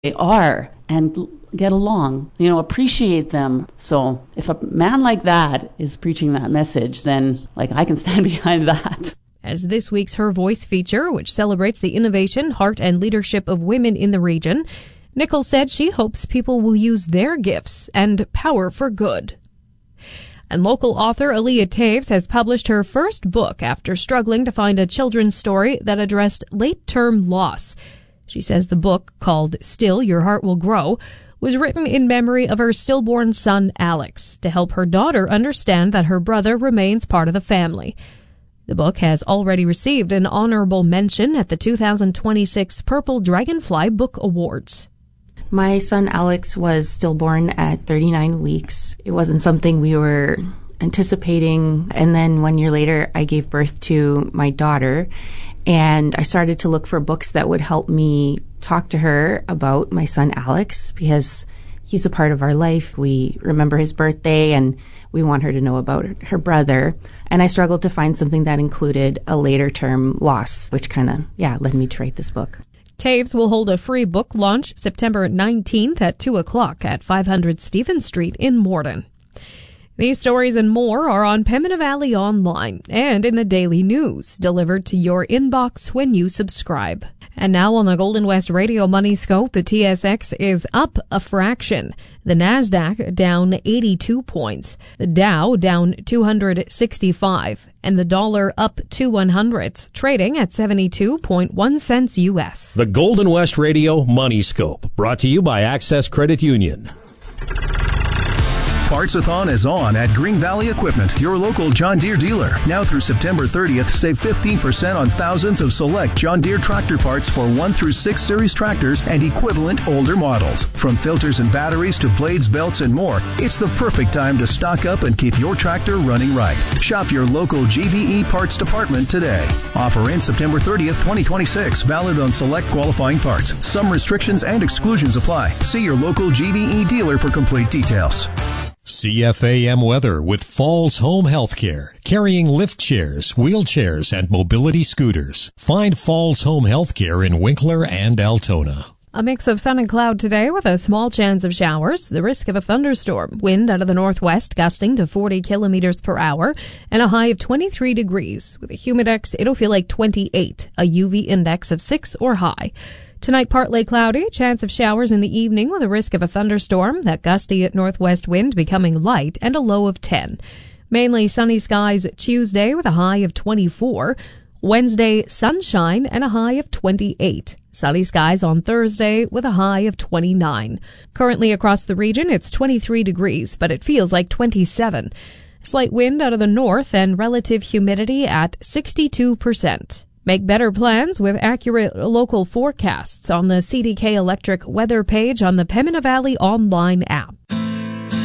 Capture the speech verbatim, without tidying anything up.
they are and get along, you know, appreciate them. So if a man like that is preaching that message, then like I can stand behind that. As this week's Her Voice feature, which celebrates the innovation, heart, and leadership of women in the region, Nichols said she hopes people will use their gifts and power for good. And local author Aaliyah Taves has published her first book after struggling to find a children's story that addressed late-term loss. She says the book, called Still, Your Heart Will Grow, was written in memory of her stillborn son, Alex, to help her daughter understand that her brother remains part of the family. The book has already received an honorable mention at the two thousand twenty-six Purple Dragonfly Book Awards. My son Alex was stillborn at thirty-nine weeks. It wasn't something we were anticipating. And then one year later, I gave birth to my daughter. And I started to look for books that would help me talk to her about my son Alex, because he's a part of our life. We remember his birthday and we want her to know about her brother. And I struggled to find something that included a later term loss, which kind of, yeah, led me to write this book. Taves will hold a free book launch September nineteenth at two o'clock at five hundred Stephen Street in Morden. These stories and more are on Pembina Valley Online and in the Daily News, delivered to your inbox when you subscribe. And now on the Golden West Radio Money Scope, the T S X is up a fraction. The Nasdaq down eighty-two points. The Dow down two hundred sixty-five. And the dollar up two one hundredths, trading at seventy-two point one cents U S. The Golden West Radio Money Scope, brought to you by Access Credit Union. Partsathon is on at Green Valley Equipment, your local John Deere dealer. Now through September thirtieth, save fifteen percent on thousands of select John Deere tractor parts for one through six series tractors and equivalent older models. From filters and batteries to blades, belts, and more, it's the perfect time to stock up and keep your tractor running right. Shop your local G V E parts department today. Offer ends September thirtieth, twenty twenty-six. Valid on select qualifying parts. Some restrictions and exclusions apply. See your local G V E dealer for complete details. C F A M weather with Falls Home Healthcare, carrying lift chairs, wheelchairs, and mobility scooters. Find Falls Home Healthcare in Winkler and Altona. A mix of sun and cloud today with a small chance of showers, the risk of a thunderstorm, wind out of the northwest gusting to forty kilometers per hour, and a high of twenty-three degrees. With a humidex, it'll feel like twenty-eight, a U V index of six or high. Tonight, partly cloudy, chance of showers in the evening with a risk of a thunderstorm, that gusty northwest wind becoming light, and a low of ten. Mainly sunny skies Tuesday with a high of twenty-four. Wednesday, sunshine and a high of twenty-eight. Sunny skies on Thursday with a high of twenty-nine. Currently across the region, it's twenty-three degrees, but it feels like twenty-seven. Slight wind out of the north and relative humidity at sixty-two percent. Make better plans with accurate local forecasts on the C D K Electric weather page on the Pembina Valley Online app.